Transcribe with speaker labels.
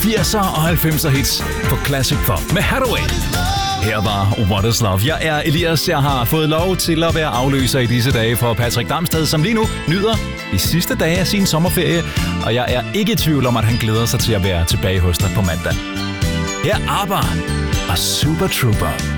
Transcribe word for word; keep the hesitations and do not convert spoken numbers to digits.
Speaker 1: firser og halvfemser hits på Classic Pop med Hathaway. Her var What Is Love. Jeg er Elias. Jeg har fået lov til at være afløser i disse dage for Patrick Damsted, som lige nu nyder de sidste dage af sin sommerferie. Og jeg er ikke i tvivl om, at han glæder sig til at være tilbage hos dig på mandag. Her er ABBA og Super Trooper.